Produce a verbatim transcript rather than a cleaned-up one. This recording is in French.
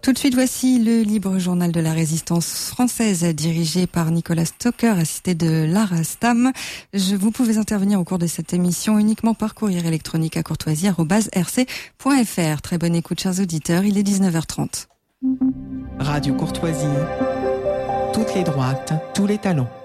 Tout de suite, voici le libre journal de la résistance française dirigé par Nicolas Stocker, assisté de Lara Stam. Je, vous pouvez intervenir au cours de cette émission uniquement par courrier électronique à courtoisie arobase r c point f r. Très bonne écoute, chers auditeurs. Il est dix-neuf heures trente. Radio Courtoisie. Toutes les droites, tous les talents.